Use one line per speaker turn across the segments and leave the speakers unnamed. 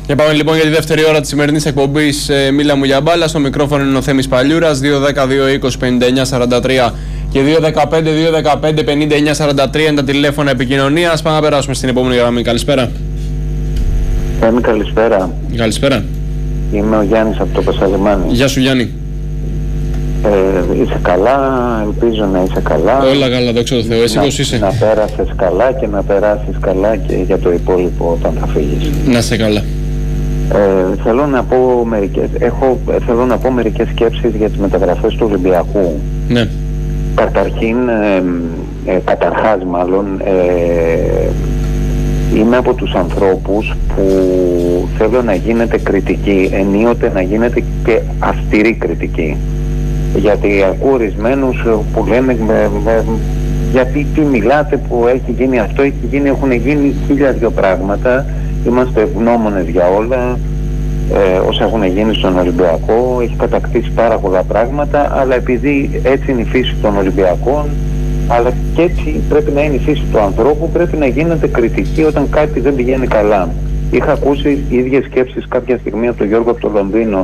Και πάμε λοιπόν για τη δεύτερη ώρα της σημερινής εκπομπής Μίλα μου για μπάλα. Στο μικρόφωνο είναι ο Θέμης Παλιούρας, 2-10-2-20-59-43 και 2-15-2-15-59-43 είναι τα τηλέφωνα επικοινωνίας. Πάμε να περάσουμε στην επόμενη γραμμή. Καλησπέρα.
Θέμη, καλησπέρα.
Καλησπέρα.
Είμαι ο Γιάννης από το Πασαλιμάνι.
Γεια σου Γιάννη.
Είσαι καλά, ελπίζω να είσαι καλά.
Όλα καλά, δόξα τω Θεώ. Εσύ πώς είσαι?
Να πέρασες καλά και να περάσεις καλά και για το υπόλοιπο όταν θα φύγεις.
Να είσαι καλά.
Θέλω να πω μερικές σκέψεις για τις μεταγραφές του Ολυμπιακού.
Ναι.
Καταρχάς είμαι από τους ανθρώπους που θέλω να γίνεται κριτική, ενίοτε να γίνεται και αυστηρή κριτική. Γιατί ακούω ορισμένους που λένε γιατί τι μιλάτε που έχει γίνει αυτό, έχουν γίνει 1002 πράγματα, είμαστε ευγνώμονες για όλα όσα έχουν γίνει στον Ολυμπιακό, έχει κατακτήσει πάρα πολλά πράγματα, αλλά επειδή έτσι είναι η φύση των Ολυμπιακών, αλλά και έτσι πρέπει να είναι η φύση του ανθρώπου, πρέπει να γίνεται κριτική όταν κάτι δεν πηγαίνει καλά. Είχα ακούσει ίδιες σκέψεις κάποια στιγμή από τον Γιώργο από το Λονδίνο,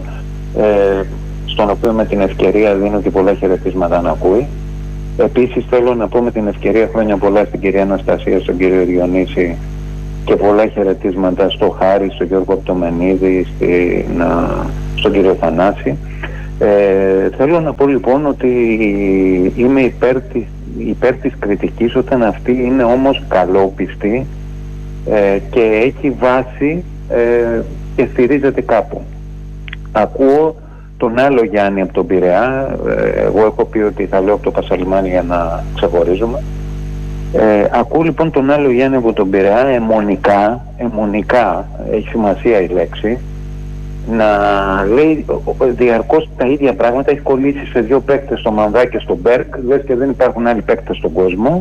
στον οποίο με την ευκαιρία δίνω και πολλά χαιρετίσματα να ακούει. Επίσης θέλω να πω με την ευκαιρία χρόνια πολλά στην κυρία Αναστασία, στον κύριο Διονύση και πολλά χαιρετίσματα στο Χάρη, στον Γιώργο Απτομενίδη, στον κύριο Θανάση. Θέλω να πω λοιπόν ότι είμαι υπέρ της κριτικής όταν αυτή είναι όμως καλόπιστη και έχει βάση και στηρίζεται κάπου. Ακούω τον άλλο Γιάννη από τον Πειραιά, εγώ έχω πει ότι θα λέω από το Πασαλιμάνι για να ξεχωρίζουμε. Ακούω λοιπόν τον άλλο Γιάννη από τον Πειραιά αιμονικά, έχει σημασία η λέξη, να λέει διαρκώς τα ίδια πράγματα. Έχει κολλήσει σε δύο παίκτες, στο Μανδά και στο Μπέρκ, λες και δεν υπάρχουν άλλοι παίκτες στον κόσμο.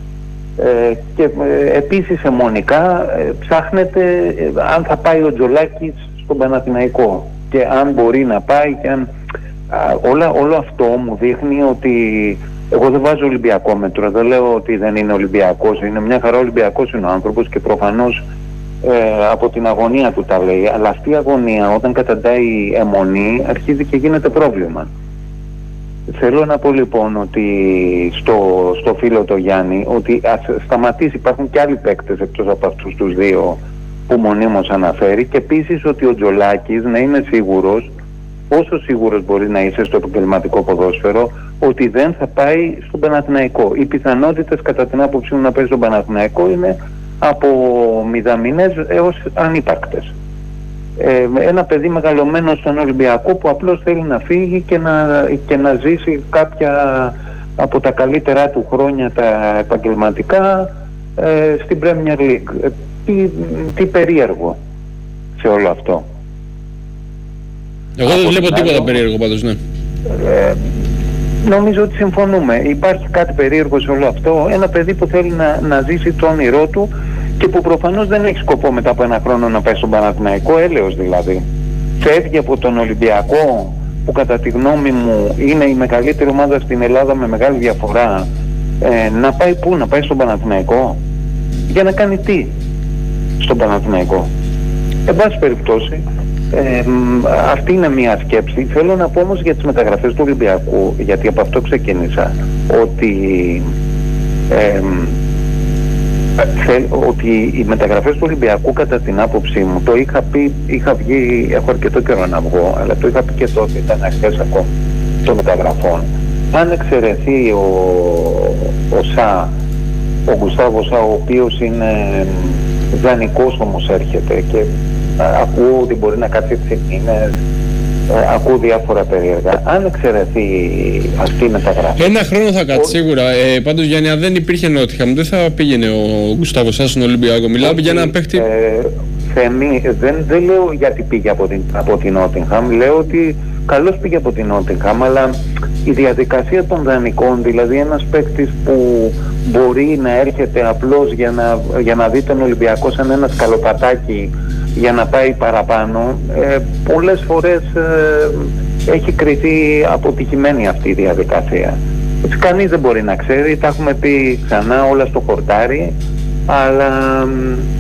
Και επίσης αιμονικά ψάχνεται αν θα πάει ο Τζολάκης στον Παναθηναϊκό και αν μπορεί να πάει και αν... όλο αυτό μου δείχνει ότι εγώ δεν βάζω Ολυμπιακό μέτρο, δεν λέω ότι δεν είναι Ολυμπιακός, είναι μια χαρά Ολυμπιακός είναι ο άνθρωπος και προφανώς από την αγωνία του τα λέει, αλλά αυτή η αγωνία όταν καταντάει αιμονή αρχίζει και γίνεται πρόβλημα. Θέλω να πω λοιπόν ότι στο φίλο το Γιάννη ότι ας σταματήσει, υπάρχουν και άλλοι παίκτες εκτός από αυτούς τους δύο που μονίμως αναφέρει, και επίσης ότι ο Τζολάκης να είναι σίγουρος, όσο σίγουρος μπορεί να είσαι στο επαγγελματικό ποδόσφαιρο, ότι δεν θα πάει στον Παναθηναϊκό. Οι πιθανότητες κατά την άποψή μου να πάει στον Παναθηναϊκό είναι από μηδαμινές έως ανύπαρκτες. Ένα παιδί μεγαλωμένο στον Ολυμπιακό που απλώς θέλει να φύγει και να ζήσει κάποια από τα καλύτερά του χρόνια τα επαγγελματικά στην Premier League. Τι περίεργο σε όλο αυτό.
Εγώ δεν βλέπω τίποτα περίεργο πάντως, ναι.
Νομίζω ότι συμφωνούμε. Υπάρχει κάτι περίεργο σε όλο αυτό. Ένα παιδί που θέλει να ζήσει το όνειρό του και που προφανώς δεν έχει σκοπό μετά από ένα χρόνο να πάει στον Παναθηναϊκό, έλεος δηλαδή. Φεύγει από τον Ολυμπιακό που κατά τη γνώμη μου είναι η μεγαλύτερη ομάδα στην Ελλάδα με μεγάλη διαφορά, να πάει πού, να πάει στον Παναθηναϊκό? Για να κάνει τι στον Παναθηναϊκό? Εν πάση περιπτώσει, αυτή είναι μια σκέψη. Θέλω να πω όμως για τις μεταγραφές του Ολυμπιακού, γιατί από αυτό ξεκίνησα, ότι ότι οι μεταγραφές του Ολυμπιακού κατά την άποψή μου, το είχα πει, είχα βγει, έχω αρκετό καιρό να βγω, αλλά το είχα πει και τότε, ήταν αρχές ακόμα των μεταγραφών. Αν εξαιρεθεί ο Γκουστάβο Σα, ο οποίος είναι δανεικός όμως έρχεται και ακούω ότι μπορεί να κάτσει 6 μήνες, ακούω διάφορα περίεργα. Αν εξαιρεθεί αυτή η μεταγραφή, ένα χρόνο θα κάτσει σίγουρα.
Πάντως Γιάννη, αν δεν υπήρχε Νότιχαμ, δεν θα πήγαινε ο Γκουστάβο Σα στον Ολυμπιακό. Μιλάμε για έναν παίχτη.
Θέμη, δεν λέω γιατί πήγε από την Νότιχαμ, λέω ότι καλώς πήγε από την Νότιχαμ, αλλά η διαδικασία των δανεικών, δηλαδή ένας παίκτης που μπορεί να έρχεται απλώς για να δει τον Ολυμπιακό σαν ένα σκαλοπατάκι για να πάει παραπάνω, πολλές φορές έχει κριθεί αποτυχημένη αυτή η διαδικασία. Έτσι κανείς δεν μπορεί να ξέρει, τα έχουμε πει ξανά όλα στο χορτάρι, αλλά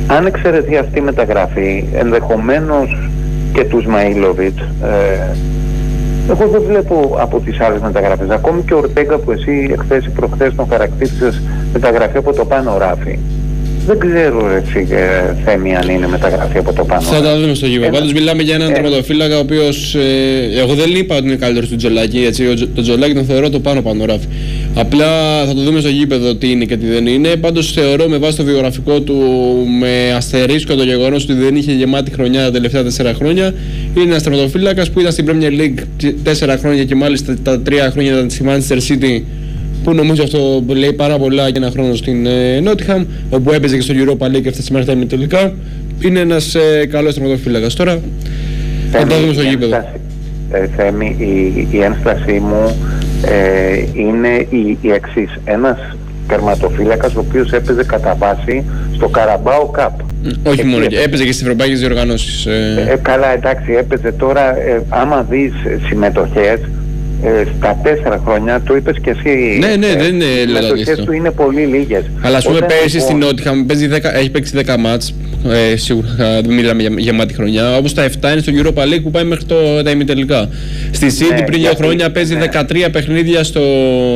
Αν εξαιρεθεί αυτή η μεταγραφή, ενδεχομένως και του Σμαΐλοβιτς, εγώ δεν βλέπω από τις άλλες μεταγραφές. Ακόμη και ο Ορτέγκα που εσύ εχθές ή προχθές τον χαρακτήρισες μεταγραφή από το πάνω ράφι. Δεν ξέρω εσύ Θέμη αν είναι μεταγραφή από το πάνω.
Θα τα δούμε στο γήπεδο. Πάντως μιλάμε για έναν τερματοφύλακα ο οποίος εγώ δεν είπα ότι είναι καλύτερος του Τζολάκη, έτσι. Το Τζολάκη τον θεωρώ το πάνω ράφι. Απλά θα το δούμε στο γήπεδο τι είναι και τι δεν είναι. Πάντως θεωρώ με βάση το βιογραφικό του με αστερίσκο το γεγονός ότι δεν είχε γεμάτη χρονιά τα τελευταία 4 χρόνια. Είναι ένας τερματοφύλακας που ήταν στην Premier League 4 χρόνια και μάλιστα τα 3 χρόνια ήταν στη Manchester City, που νομίζω αυτό λέει πάρα πολλά για ένα χρόνο στην Nottingham, όπου έπαιζε και στο Europa League και έφτασε μέχρι τα ημιτελικά. Είναι ένας καλός τερματοφύλακας. Τώρα θα τα δούμε στο γήπεδο.
Θέμη, η ένστασή μου είναι η εξής. Ένας τερματοφύλακας ο οποίος έπαιζε κατά βάση στο Carabao Cup.
Όχι μόνο, έπαιζε και στις ευρωπαϊκές διοργανώσεις.
Καλά, εντάξει, έπαιζε τώρα. Άμα δεις συμμετοχές στα 4 χρόνια, το είπες και εσύ.
Ναι, δεν είναι
οι συμμετοχές του είναι πολύ λίγες.
Αλλά ας πούμε πέρυσι στην Nottingham έχει παίξει 10 μάτς. Σίγουρα δεν μιλάμε για γεμάτη χρονιά. Όπως τα 7 είναι στο Europa League που πάει μέχρι τα ημιτελικά. Στη City πριν 2 χρόνια παίζει 13 παιχνίδια στην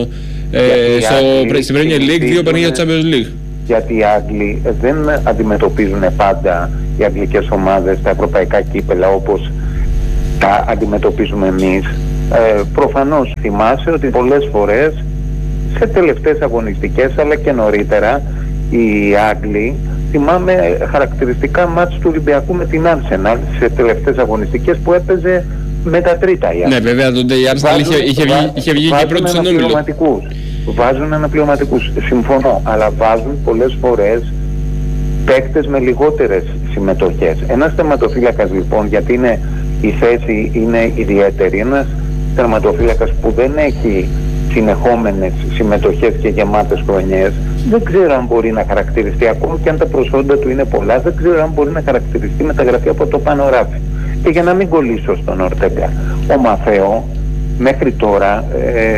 Premier League, 2 παιχνίδια στο Champions League.
Γιατί οι Άγγλοι δεν αντιμετωπίζουν πάντα οι αγγλικές ομάδες τα ευρωπαϊκά κύπελα όπως τα αντιμετωπίζουμε εμείς. Προφανώς θυμάσαι ότι πολλές φορές σε τελευταίες αγωνιστικές αλλά και νωρίτερα οι Άγγλοι, θυμάμαι χαρακτηριστικά μάτς του Ολυμπιακού με την Arsenal σε τελευταίες αγωνιστικές που έπαιζε με τα τρίτα η Arsenal.
Ναι, βέβαια τότε η Arsenal είχε βγει και πρώτη στον όμιλο.
Βάζουν αναπληρωματικούς, συμφωνώ, αλλά βάζουν πολλές φορές παίκτες με λιγότερες συμμετοχές. Ένας τερματοφύλακας λοιπόν, γιατί η θέση είναι ιδιαίτερη, ένας τερματοφύλακας που δεν έχει συνεχόμενες συμμετοχές και γεμάτες χρονιές, δεν ξέρω αν μπορεί να χαρακτηριστεί, ακόμη και αν τα προσόντα του είναι πολλά, δεν ξέρω αν μπορεί να χαρακτηριστεί μεταγραφή από το πάνω ράφι. Και για να μην κολλήσω στον Ορτέγκα, ο Μαθαίο μέχρι τώρα,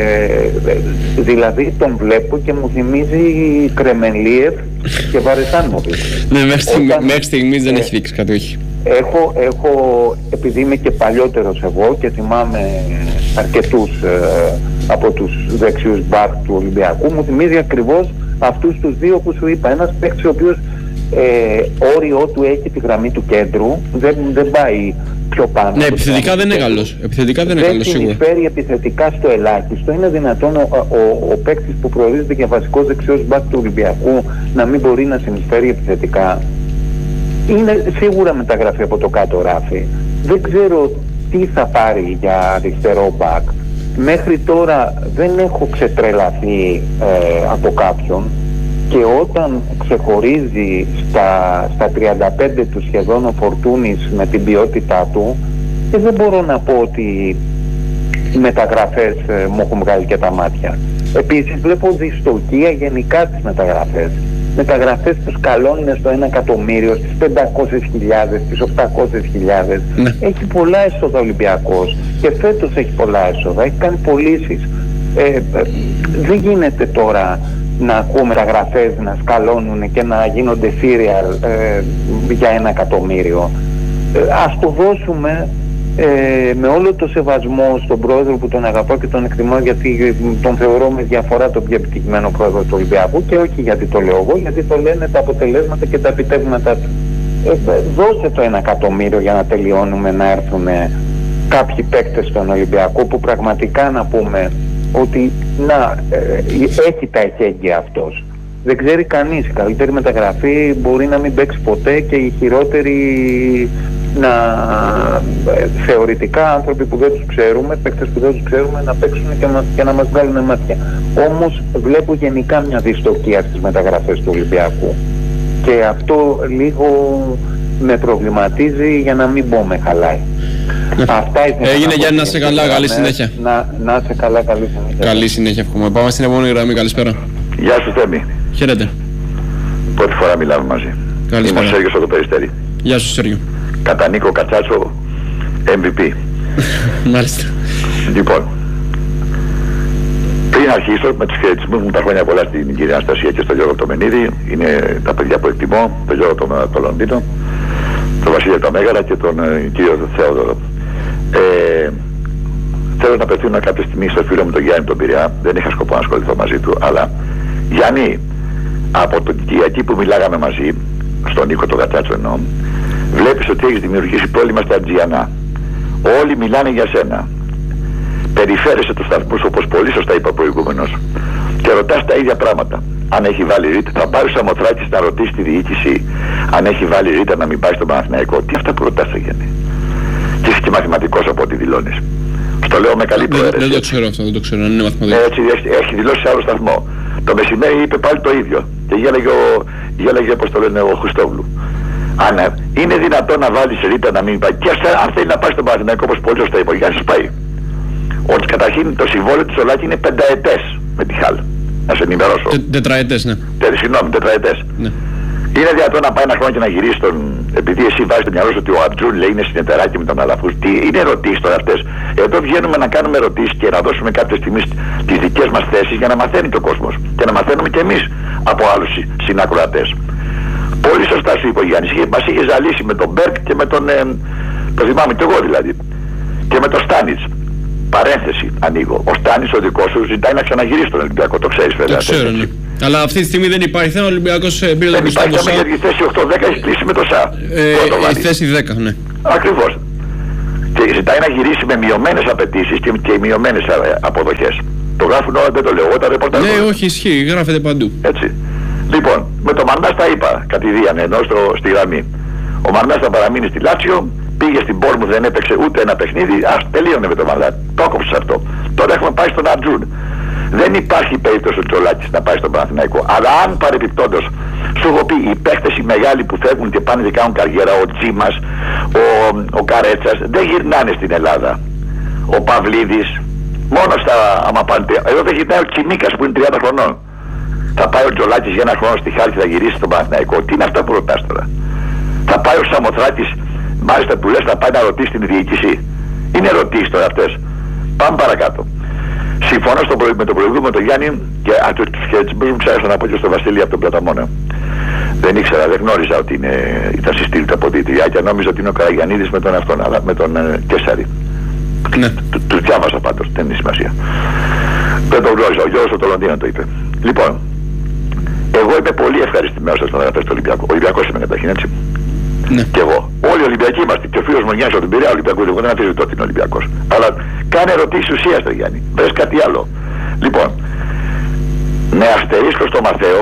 δηλαδή τον βλέπω και μου θυμίζει Κρεμενλίεφ και Βαρεσάνμοβιτς.
Ναι, μέχρι στιγμής δεν έχει δείξει κάτι, όχι.
Επειδή είμαι και παλιότερος εγώ και θυμάμαι αρκετούς από τους δεξιούς μπακ του Ολυμπιακού, μου θυμίζει ακριβώς αυτούς τους δύο που σου είπα. Ένας παίκτης ο οποίος όριό του έχει τη γραμμή του κέντρου, δεν πάει πιο πάνω.
Ναι, επιθετικά δεν είναι καλός. Δεν
συνεισφέρει επιθετικά στο ελάχιστο. Είναι δυνατόν ο παίκτης που προορίζεται για βασικός δεξιός μπακ του Ολυμπιακού να μην μπορεί να συνεισφέρει επιθετικά? Είναι σίγουρα μεταγραφή από το κάτω ράφι. Δεν ξέρω τι θα πάρει για αριστερό μπακ. Μέχρι τώρα δεν έχω ξετρελαθεί από κάποιον, και όταν ξεχωρίζει στα 35 του σχεδόν ο Φορτούνης με την ποιότητά του, δεν μπορώ να πω ότι οι μεταγραφές μου έχουν βγάλει και τα μάτια. Επίσης βλέπω δυστοκία γενικά στις μεταγραφές. Μεταγραφές που σκαλώνουν στο 1 εκατομμύριο, στις 500.000, στις 800.000.
Ναι.
Έχει πολλά έσοδα Ολυμπιακός και φέτος έχει πολλά έσοδα, έχει κάνει πωλήσεις. Δεν γίνεται τώρα να ακούω μεταγραφές να σκαλώνουν και να γίνονται serial για 1 εκατομμύριο. Ας το δώσουμε με όλο το σεβασμό στον πρόεδρο που τον αγαπώ και τον εκτιμώ, γιατί τον θεωρώ με διαφορά τον πιο επιτυχημένο πρόεδρο του Ολυμπιακού, και όχι γιατί το λέω εγώ, γιατί το λένε τα αποτελέσματα και τα επιτεύγματα του. Δώσε το 1 εκατομμύριο για να τελειώνουμε, να έρθουν κάποιοι παίκτες στον Ολυμπιακό που πραγματικά να πούμε ότι έχει τα εχέγγυα αυτός. Δεν ξέρει κανείς. Η καλύτερη μεταγραφή μπορεί να μην παίξει ποτέ και η χειρότερη θεωρητικά άνθρωποι που δεν τους ξέρουμε, παίκτες που δεν τους ξέρουμε, να παίξουν και να μας βγάλουν μάτια. Όμως βλέπω γενικά μια δυστοκία στις μεταγραφές του Ολυμπιακού και αυτό λίγο με προβληματίζει, για να μην πω με χαλάει. Αυτά
έγινε. Γιάννη, να σε καλά, καλή συνέχεια.
Να σε καλά, καλή συνέχεια.
Καλή συνέχεια, εύχομαι. Πάμε στην επόμενη γραμμή, καλησπέρα.
Γεια σου Θέμη.
Χαίρετε.
Πρώτη φορά μιλάμε μαζί.
Καλησπέρα.
Είμαι ο Σέργιος από το Περιστέρι.
Γεια σου Σέργιο.
Κατά Νίκο Κατσάτσο, MVP.
Μάλιστα.
Λοιπόν, πριν Πριν αρχίσω με τους χαιρετισμούς μου, τα χρόνια πολλά στην κυρία Αναστασία και στο Γιώργο Τομενίδη. Είναι τα παιδιά που εκτιμώ, τον Γιώργο το Λονδίνο, τον Βασίλειο το Μέγαρα και τον κύριο Θεόδωρο. Θέλω να απευθύνω κάποια στιγμή στο φίλο μου τον Γιάννη τον Πειραιά. Δεν είχα σκοπό να ασχοληθώ μαζί του, αλλά Γιάννη, από την Κυριακή που μιλάγαμε μαζί, στον Νίκο τον Κατσάτσο εννοώ, βλέπεις ότι έχεις δημιουργήσει πρόβλημα στα Ατζιανά. Όλοι μιλάνε για σένα. Περιφέρεσαι τους σταθμούς, όπως πολύ σωστά είπα προηγούμενος, και ρωτάς τα ίδια πράγματα. Αν έχει βάλει ρήτα, θα πάρει ο Σαμοθράκης να ρωτήσει τη διοίκηση αν έχει βάλει ρήτα να μην πάει στον Παναθηναϊκό. Τι αυτά που ρωτάς, Γιάννη? Και είσαι και μαθηματικός από ό,τι δηλώνεις. Στο λέω με καλή προαίρεση.
Δεν το ξέρω αυτό, δεν το ξέρω, αν είναι μαθηματικό.
Έτσι, έχει δηλώσει σε άλλο σταθμό. Το μεσημέρι είπε πάλι το ίδιο. Και γέλαγε όπως το λένε ο Χριστόβλου. Αν είναι δυνατόν να βάλεις ρήτα να μην πάει, και αν θέλει να πάει στον Παναθηναϊκό, όπως πολύ σωστά είπε ο Γιάννης, πάει. Ότι καταρχήν το συμβόλαιο του Σολάκη είναι 5 ετές με τη Χάλ. Να σε ενημερώσω.
Τετραετές, ναι.
Συγγνώμη, 4 ετές.
Ναι.
Είναι δυνατόν να πάει ένα χρόνο και να γυρίσει τον. Επειδή εσύ βάζεις το μυαλό σου ότι ο Ατζούν λέει είναι συνεταιράκι με τον Αλαφούς. Τι είναι ερωτήσεις τώρα αυτές? Εδώ βγαίνουμε να κάνουμε ερωτήσεις και να δώσουμε κάποια στιγμή τις δικές μας θέσεις για να μαθαίνει και ο κόσμος. Και να μαθαίνουμε και εμείς από άλλους συνακροατές. Πολύ σωστά σου είπε ο Γιάννης. Μας είχε ζαλίσει με τον Μπέρκ και με τον. Το θυμάμαι και εγώ δηλαδή. Και με τον Στάνιτς. Παρένθεση ανοίγω. Ο Στάνης ο δικός σου ζητάει να ξαναγυρίσει στον Ολυμπιακό. Το ξέρεις βέβαια.
Το ξέρω, ναι. Αλλά αυτή τη στιγμή δεν υπάρχει θέμα. Ο Ολυμπιακός πήρε το πιστό ΣΑ.
Γιατί η θέση 8-10 έχει κλείσει με το ΣΑ.
Η θέση 10, ναι.
Ακριβώς. Και ζητάει να γυρίσει με μειωμένες απαιτήσεις και μειωμένες αποδοχές. Το γράφουν όλα, δεν το λέω. Όταν ρεπορτάζ.
Ναι, όχι, ισχύει. Γράφεται παντού.
Έτσι. Λοιπόν, με το Μαρνάς τα είπα κατηδίαν ενώ στη γραμμή. Ο Μαρνάς θα παραμείνει στη Λάτσιο. Πήγε στην Πόρμου, δεν έπαιξε ούτε ένα παιχνίδι. Τελείωνε με το Μαρνά. Το έκοψε αυτό. Τώρα έχουμε πάει στον Ατζούν. Δεν υπάρχει περίπτωση ο Τσολάκης να πάει στον Παναθηναϊκό. Αλλά αν παρεπιπτόντως, σου έχω πει, οι παίχτες οι μεγάλοι που φεύγουν και πάνε και κάνουν καριέρα, ο Τζίμας, ο Καρέτσας, δεν γυρνάνε στην Ελλάδα. Ο Παυλίδης, μόνο στα άμα πάνε. Εδώ δεν γυρνάει ο Τσιμίκας που είναι 30 χρονών. Θα πάει ο Τσολάκης για ένα χρόνο στη Χάλκη και θα γυρίσει στον Παναθηναϊκό. Τι είναι αυτά που ρωτάς τώρα? Θα πάει ο Σαμοθράκης, μάλιστα που λες, να πάει να ρωτήσει την διοίκηση. Είναι ερωτήσεις τώρα αυτές. Πάμε παρακάτω. Συμφωνώ με τον προηγούμενο τον Γιάννη και τους χαιρετισμούς μου ξέχασα να πω και στο Βασίλη από τον Πλαταμόνα. Δεν ήξερα, δεν γνώριζα ότι ήταν συστήλτα από διτριά και νόμιζα ότι είναι ο Καραγιαννίδης με τον αυτόν, αλλά με τον Κέσσαρη.
Ναι.
Τους διάβασα πάντως, δεν είναι σημασία. Δεν τον γνώριζα, ο Γιώργος το Λονδίνο το είπε. Λοιπόν, εγώ είμαι πολύ ευχαριστημένος στον αγαθές του Ολυμπιακού. Ο Ολυμπιακός είμαι καταρχήν, έτσι.
Ναι.
Και εγώ. Όλοι οι Ολυμπιακοί είμαστε. Και ο φίλος μου Γιάννης από την Πειραιά Ολυμπιακός. Εγώ δεν αφήσω τότε είναι Ολυμπιακός. Αλλά κάνε ερωτήσεις ουσίας, το Γιάννη. Βρες κάτι άλλο. Λοιπόν, με αστερίσκο στο Μαθαίο,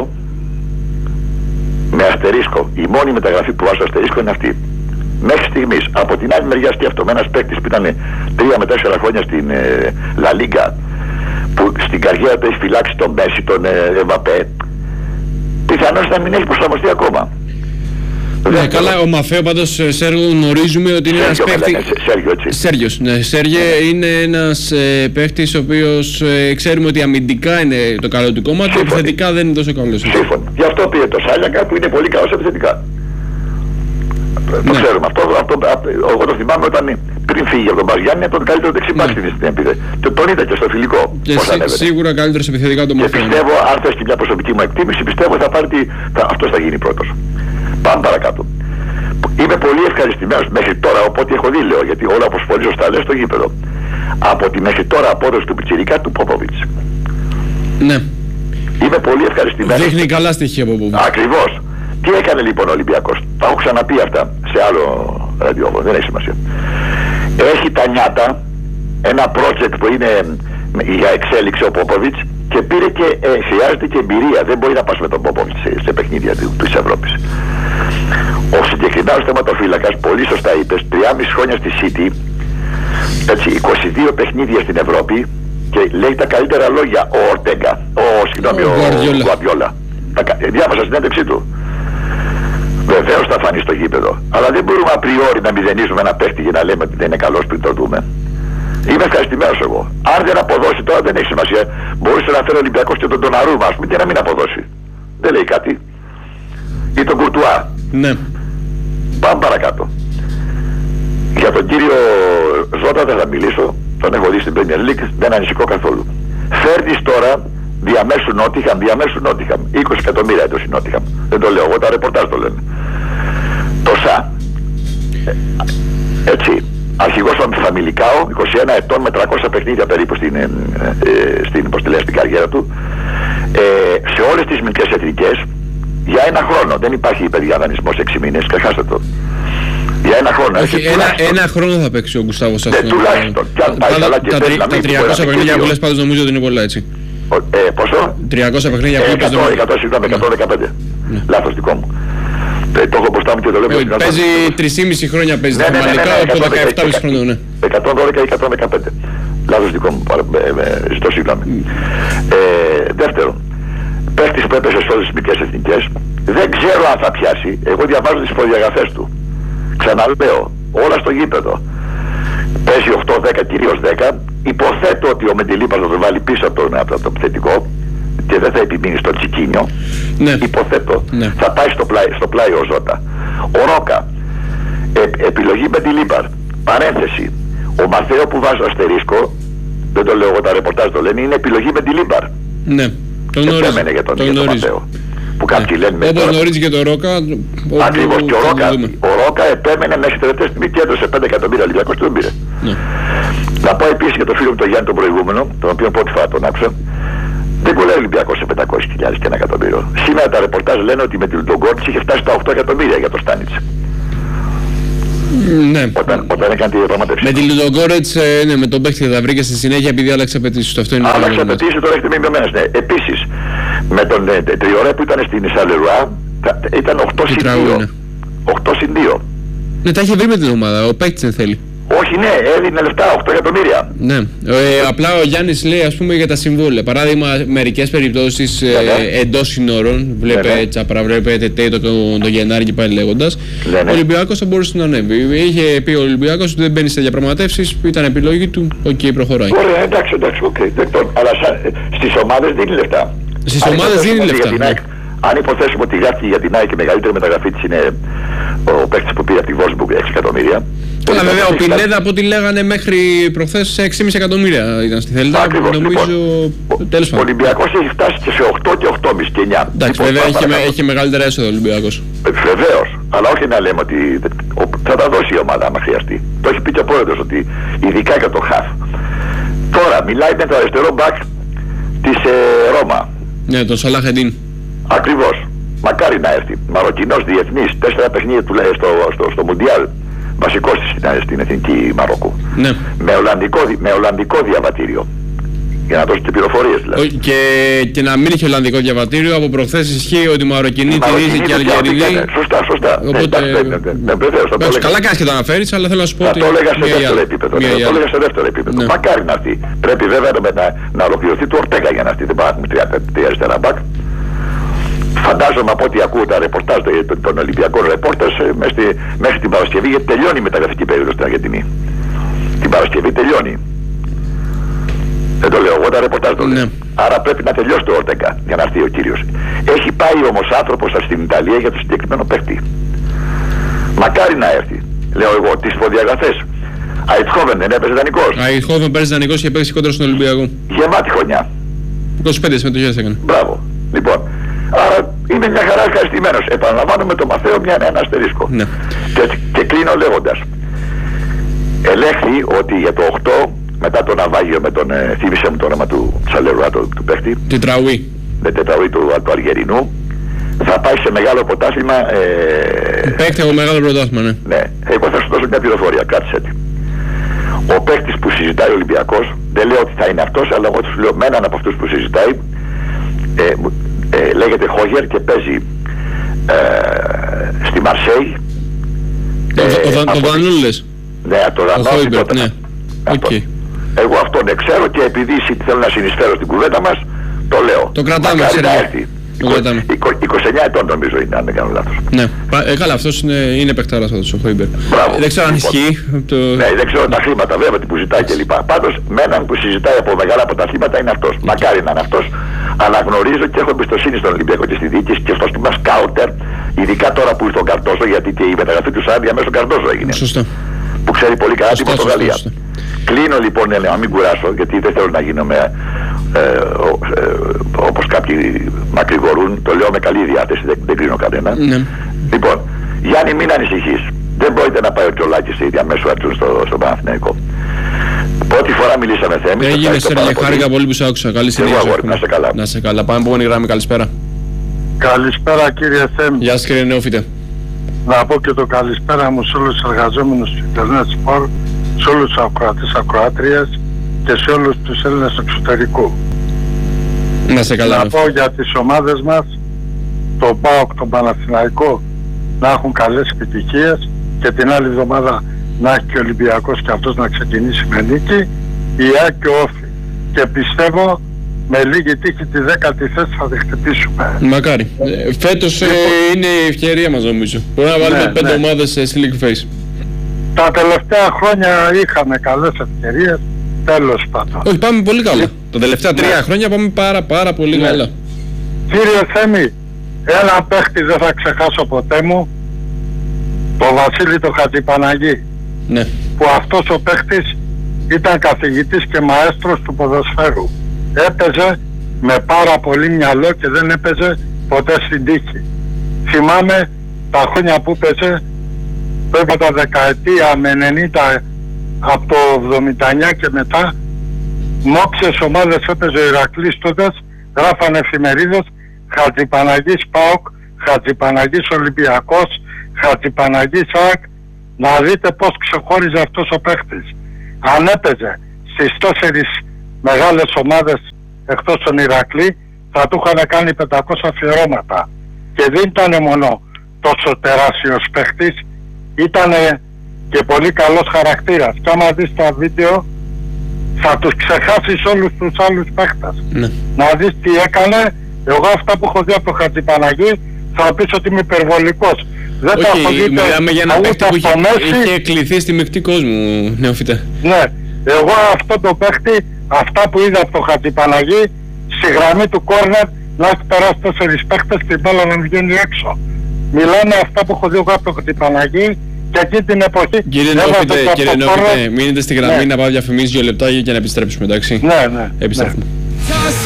με αστερίσκο, η μόνη μεταγραφή που βάζω αστερίσκο είναι αυτή. Μέχρι στιγμής, από την άλλη μεριά σκέφτομαι ένας παίκτης που ήταν 3 με 4 χρόνια στην La Liga, που στην καριέρα του έχει φυλάξει τον Μέση, τον Εμβαπέ, πιθανώς να μην έχει προσαρμοστεί ακόμα.
Ναι, καλά, ο Μαφέο πάντως, Σέργιο, γνωρίζουμε ότι είναι ένας παίκτης.
Σέργιο, έτσι.
Σέργιος, ναι. Σέργιο είναι ένας παίκτης ο οποίος ξέρουμε ότι αμυντικά είναι το καλό του κόμμα, επιθετικά δεν είναι τόσο καλός.
Σύμφωνο. Γι' αυτό πήρε το Σάλιακα που είναι πολύ καλός επιθετικά. Το ξέρουμε. Αυτό, εγώ το θυμάμαι όταν πριν φύγει από τον Μπαζιάννη είναι τον καλύτερο δεξιμπάκ στην επίθεση. Τον είδα και στο φιλικό.
Και σίγουρα καλύτερος επιθετικά το Μαφέο.
Και πιστεύω, αν θες και μια προσωπική μου εκτίμηση, πιστεύω θα πάρει αυτός θα γίνει πρώτος. Πάμε παρακάτω. Είμαι πολύ ευχαριστημένος μέχρι τώρα, οπότε έχω δει, λέω, γιατί όλα όπως πολύ σωστά λες στο γήπεδο. Από τη μέχρι τώρα απόδοση του πιτσιρικά του Πόποβιτς.
Ναι.
Είμαι πολύ ευχαριστημένος.
Δείχνει καλά στοιχεία από Πόποβιτς.
Ακριβώς. Τι έκανε λοιπόν ο Ολυμπιακός? Τα έχω ξαναπεί αυτά σε άλλο ραδιόφωνο, δεν έχει σημασία. Έχει τα νιάτα, ένα project που είναι για εξέλιξη ο Πόποβιτς και πήρε και χρειάζεται και εμπειρία. Δεν μπορεί να πας με τον Πόποβιτς σε παιχνίδια της Ευρώπης. Ο συγκεκριμένος θεματοφύλακας, πολύ σωστά είπες, 3,5 χρόνια στη City, έτσι, 22 παιχνίδια στην Ευρώπη και λέει τα καλύτερα λόγια ο Ορτέγκα, ο Γκουαρδιόλα. Διάβασα στην έντευξή του. Βεβαίως θα φανεί στο γήπεδο. Αλλά δεν μπορούμε απριόρι να μηδενίζουμε ένα παίχτη για να λέμε ότι δεν είναι καλός πριν το δούμε. Είμαι ευχαριστημένος εγώ. Αν δεν αποδώσει τώρα δεν έχει σημασία. Μπορούσε να φέρει ο Ολυμπιακός και τον Ντοναρούμα, ας πούμε, και να μην αποδώσει. Δεν λέει κάτι. Ή τον Κουρτουά.
Ναι.
Πάμε παρακάτω. Για τον κύριο Ζώτα δεν θα μιλήσω. Τον έχω δει στην Premier League. Δεν ανησυχώ καθόλου. Φέρνεις τώρα διαμέσου Νότιχαμ, 20 εκατομμύρια έτος η Νότιχαμ. Δεν το λέω εγώ, τα ρεπορτάζ το λένε. Τόσα. Έτσι. Αρχηγός θα Μιλικάο, 21 ετών με 300 παιχνίδια περίπου στην καριέρα του. Σε όλες τις μικρές εθνικές για ένα χρόνο. Δεν υπάρχει παιδιά δανεισμός 6 μήνες, ξεχάστε το. Για ένα χρόνο.
Όχι, ένα χρόνο θα παίξει ο Γκουστάβος αυτό.
Τουλάχιστον. Και αν πάει καλά και θέλει να μην
τα 300 παιχνίδια που λες πάντως νομίζω ότι είναι πολλά, έτσι.
Πόσο?
300 παιχνίδια που είπες.
115. Λάθος δικό μου. Το έχω μπροστά μου και το λέω.
Παίζει 3,5 χρόνια παίζει normalικά από 17,5 χρονών.
112 ή 115. Λάθος δικό μου. Ζητώ συγγνώμη. Δεύτερον, παίχτης που έπεσε σε όλες τις μικρές εθνικές, δεν ξέρω αν θα πιάσει. Εγώ διαβάζω τις προδιαγραφές του. Ξαναλέω, όλα στο γήπεδο. Παίζει 8-10, κυρίως 10. Υποθέτω ότι ο Μεντιλίπας θα το βάλει πίσω από το επιθετικό και δεν θα επιμείνει στο Τσικίνιο.
Ναι.
Υποθέτω.
Ναι.
Θα πάει στο πλάι ο Ζώτα. Ο Ρόκα. Επιλογή Μεντιλίπαρ. Παρένθεση. Ο Μαθαίο που βάζω αστερίσκο, δεν το λέω εγώ, τα ρεπορτάζ το λένε, είναι επιλογή Μεντιλίπαρ.
Ναι. Τον γνωρίζει.
Για τον Μαθαίο. Που κάποιοι λένε
όπως γνωρίζει και το Ρόκα.
Ακριβώς, και ο Ρόκα επέμενε μέχρι τελευταία στιγμή και έδωσε 5 εκατομμύρια Ολυμπιακός και τον πήρε.
Ναι.
Να πω επίσης για το φίλο μου τον Γιάννη τον προηγούμενο, τον οποίο πρώτη φορά τον άκουσα. Δεν κολλάει ο Ολυμπιακός σε 500.000 και 1 εκατομμύριο. Σήμερα τα ρεπορτάζ λένε ότι με τον Γκόρτς είχε φτάσει στα 8 εκατομμύρια για το Στάνιτς.
Ναι.
Όταν έκανε τη διαπραγματεύση.
Με τη Λουντογκόρετς, ναι, με τον παίχτη θα βρει και στη συνέχεια επειδή άλλαξε απαιτήσεις του. Αυτό είναι
άλλαξε απαιτήσεις, τώρα έχετε μειωμένες. Ναι. Επίσης, με τον Τριωρέ που ήταν στην Σαλερουά, ήταν 8 συν 2.
Ναι, τα είχε βρει με την ομάδα, ο παίκτης δεν θέλει.
Όχι, ναι, έδινε λεφτά, 8 εκατομμύρια.
Ναι. Απλά ο Γιάννης λέει, ας πούμε, για τα συμβόλαια. Παράδειγμα, μερικές περιπτώσεις εντός συνόρων, βλέπε Τσαπρά, βλέπε Τετέιτο το Γενάρη και πάλι λέγοντας, ο Ολυμπιακός θα μπορούσε να ανέβει. Είχε πει ο Ολυμπιακός ότι δεν μπαίνει σε διαπραγματεύσεις, ήταν επιλογή του, προχωράει.
Ωραία, εντάξει, αλλά στις ομάδες δίνει λεφτά.
Στις ομάδες δίνει λεφτά.
Αν υποθέσουμε ότι γράφει για την ΑΕΚ και η μεγαλύτερη μεταγραφή της είναι ο παίκτης που πήρε από τη Wolfsburg 6 εκατομμύρια.
Καλά, βέβαια, ο Πινέδα από ό,τι λέγανε μέχρι προχθές 6,5 εκατομμύρια ήταν στη Θέλτα.
Ακριβώς,
νομίζω. Τέλος πάντων.
Ο Ολυμπιακός έχει φτάσει και σε 8 και 8,5 και 9.
Εντάξει, βέβαια έχει μεγαλύτερα έσοδα ο Ολυμπιακός.
Βεβαίως, αλλά όχι να λέμε ότι θα τα δώσει η ομάδα άμα χρειαστεί. Το έχει πει και ο πρόεδρος ότι ειδικά για το χαφ. Τώρα μιλάει με το αριστερό μπακ της Ρώμα.
Ναι, τον Σαλάχεντίν.
Ακριβώς. Μακάρι να έρθει. Μαροκινός διεθνής, 4 παιχνίδια του λέει στο Μουντιάλ. Βασικός στην εθνική Μαρόκου.
Ναι.
Με ολλανδικό διαβατήριο. Για να δώσει και πληροφορίες δηλαδή.
Και να μην είχε ολλανδικό διαβατήριο, από προχθές ισχύει ότι Μαροκινή τηρίζει και Αλγερινή.
Σωστά.
Οπότε. Καλά κάνεις και το αναφέρεις, αλλά θέλω να σου πω ότι.
Το έλεγα σε δεύτερο επίπεδο. Μακάρι να έρθει. Πρέπει βέβαια να ολοκληρωθεί το Ορτέγα για να έρθει. Δεν πάμε 3 αριστερά μπακ. Φαντάζομαι από ό,τι ακούω τα ρεπορτάζ των Ολυμπιακών ρεπόρτας μέχρι την Παρασκευή, γιατί τελειώνει η μεταγραφική περίοδος στην Αργεντινή. Την Παρασκευή τελειώνει. Δεν το λέω εγώ, τα ρεπορτάζ το λέω. Άρα πρέπει να τελειώσει το Ορτέγκα για να έρθει ο κύριος. Έχει πάει όμως άνθρωπος στην Ιταλία για το συγκεκριμένο παίκτη. Μακάρι να έρθει. Λέω εγώ, τις προδιαγραφές. Αϊτχόβεν δεν έπαιζε δανεικός.
Αϊτχόβεν παίζει δανεικός και παίζει κόντρα στον Ολυμπιακό.
Γεμάτη χρονιά.
25 συμμετοχές έκανε.
Μπράβο. Λοιπόν. Άρα είμαι μια χαρά ευχαριστημένος. Επαναλαμβάνω με το Μαθαίο ένα αστερίσκο. Ναι. Και κλείνω λέγοντας. Ελέγχθη ότι για το 8, μετά το ναυάγιο με τον, θύμισε μου το όνομα του Τσαλερουά, του παίχτη.
Τετραουί.
Με Τετραουί του Αργερινού. Θα πάει σε μεγάλο πρωτάθλημα.
Παίχτη από μεγάλο πρωτάθλημα, ναι.
Ναι. Εγώ θα σου δώσω μια πληροφορία, κράτησε τη. Ο παίχτης που συζητάει ο Ολυμπιακός, δεν λέω ότι θα είναι αυτός, αλλά εγώ του λέω με έναν από αυτούς που συζητάει. Λέγεται Χόγερ και παίζει στη Μαρσέη.
Το Δανούλου λες?
Ναι, το Δανούλου.
Ναι.
Εγώ αυτόν ξέρω και επειδή θέλω να συνεισφέρω στην κουβέντα μας, το λέω.
Το κρατάμε,
να έρθει. 29 ετών νομίζω είναι, αν δεν κάνω λάθος.
Ναι, καλά, αυτός είναι παιχτάρας αυτός ο Χόιμπερ. Δεν ξέρω αν ισχύει.
Ναι, δεν ξέρω τα χρήματα βέβαια που ζητάει κλπ. Πάντως με έναν που συζητάει από μεγάλα αποταθλήματα είναι αυτός. Μακάρι να είναι αυτός. Αναγνωρίζω και έχω εμπιστοσύνη στον Ολυμπιακό και στη διοίκηση και αυτός που μας σκάουτερ, ειδικά τώρα που ήρθε ο Καρτόζο, γιατί και η μεταγραφή του Σάρδια μέσω Καρτόζο έγινε.
Σωστά.
Που ξέρει πολύ καλά την Πορτογαλία. Κλείνω λοιπόν, να μην κουράσω, γιατί δεν θέλω να γίνω όπως κάποιοι μακρηγορούν, το λέω με καλή διάθεση, δεν κρίνω κανέναν.
Ναι.
Λοιπόν, Γιάννη, μην ανησυχείς. Δεν μπορείτε να πάει ο Τζολάκης η διαμέσου έρθουν στο Παναθηναϊκό. Πρώτη φορά μιλήσαμε Θέμη.
Έγινε, Σέργιο, χάρηκα πολύ που σε άκουσα. Καλή συνέχεια.
Να σε καλά.
Να σε καλά. Πάμε επόμενη γραμμή. Καλησπέρα.
Καλησπέρα κύριε Θέμη.
Γεια σας κύριε Νεόφιτε.
Να πω και το καλησπέρα μου σε όλους τους εργαζόμενους του Ιντερνετ Σπορ, σε όλους τους ακροατές, ακροάτριες και σε όλους τους Έλληνες εξωτερικού.
Να σε καλά.
Να πω για τις ομάδες μας, τον ΠΑΟΚ, τον Παναθηναϊκό, να έχουν καλές επιτυχίες και την άλλη εβδομάδα να έχει και ο Ολυμπιακός και αυτός να ξεκινήσει με νίκη, η ΑΕΚ και ο Όφη. Και πιστεύω με λίγη τύχη τη 10η θέση θα τη χτυπήσουμε.
Μακάρι. Φέτος είναι η ευκαιρία μας νομίζω. Μπορούμε να βάλουμε 5 ομάδες στη League Phase.
Τα τελευταία χρόνια είχαμε καλές ευκαιρίες, τέλος πάντων.
Όχι, πάμε πολύ καλά. Τα τελευταία 3 χρόνια πάμε πάρα πολύ καλά.
Κύριε Θέμη, ένα παίχτη δεν θα ξεχάσω ποτέ μου, τον Βασίλη τον Χατζηπαναγή.
Ναι.
Που αυτός ο παίχτης ήταν καθηγητής και μαέστρος του ποδοσφαίρου. Έπαιζε με πάρα πολύ μυαλό και δεν έπαιζε ποτέ στην τύχη. Θυμάμαι τα χρόνια που έπαιζε, πρέπει τα δεκαετία με 90, από το 79 και μετά, με όποιες ομάδες έπαιζε ο Ηρακλής τότε, γράφανε εφημερίδες Χατζηπαναγής ΠΑΟΚ, Χατζηπαναγής Ολυμπιακός, Χατζηπαναγής ΑΕΚ. Να δείτε πως ξεχώριζε αυτός ο παίχτης. Αν έπαιζε στις 4 μεγάλες ομάδες εκτός των Ηρακλή, θα του είχαν κάνει 500 αφιερώματα. Και δεν ήταν μόνο τόσο τεράστιος παίχτης, ήταν και πολύ καλός χαρακτήρας. Και άμα δεις τα βίντεο θα τους ξεχάσεις όλους τους άλλους παίχτες.
Ναι.
Να δεις τι έκανε. Εγώ αυτά που έχω δει από το Χατζηπαναγή θα πεις ότι είμαι υπερβολικός. Δεν τα έχω δει
μιλάμε για ένα παίχτη που είχε κληθεί στη μεικτή κόσμου, Νεόφιτε.
Ναι, εγώ αυτό το παίχτη, αυτά που είδα από το Χατζηπαναγή, στη γραμμή του κόρνερ να έχει περάσει 4 παίχτες και η μπάλα να βγαίνει έξω. Μιλάμε αυτά που έχω δει εγώ από το Χατζηπαναγή και εκεί την εποχή.
Κύριε Νεόφιτε, μείνετε στη γραμμή να πάω διαφημίσεις 2 λεπτά και να επιστρέψουμε, εντάξει.
Ναι.
Επιστρέφουμε.